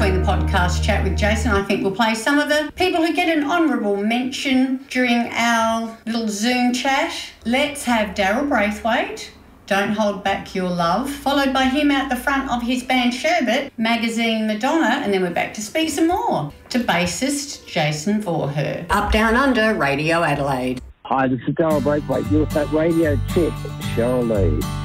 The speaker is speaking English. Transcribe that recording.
between the podcast chat with Jason, I think we'll play some of the people who get an honourable mention during our little Zoom chat. Let's have Daryl Braithwaite, Don't Hold Back Your Love, followed by him out the front of his band Sherbet, Magazine Madonna, and then we're back to speak some more to bassist Jason Vorher. Up Down Under, Radio Adelaide. Hi, this is Daryl Braithwaite. You're with that radio tip, Cheryl Lee.